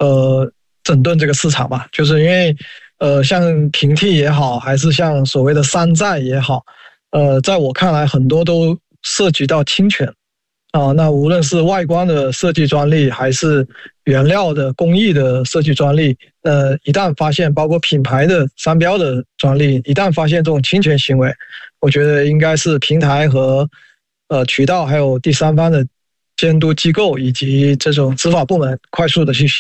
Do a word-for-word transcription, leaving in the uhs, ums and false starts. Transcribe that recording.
呃整顿这个市场吧，就是因为呃像平替也好，还是像所谓的山寨也好，呃，在我看来很多都涉及到侵权啊。那无论是外观的设计专利，还是原料的工艺的设计专利，呃，一旦发现包括品牌的商标的专利，一旦发现这种侵权行为，我觉得应该是平台和呃渠道还有第三方的监督机构以及这种执法部门快速的去